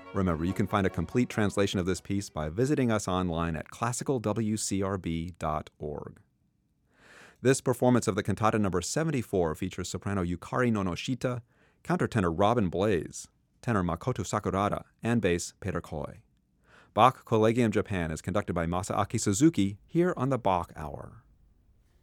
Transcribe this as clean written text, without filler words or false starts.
Remember, you can find a complete translation of this piece by visiting us online at classicalwcrb.org. This performance of the cantata number 74 features soprano Yukari Nonoshita, countertenor Robin Blaze, tenor Makoto Sakurada, and bass Peter Koi. Bach Collegium Japan is conducted by Masaaki Suzuki here on the Bach Hour.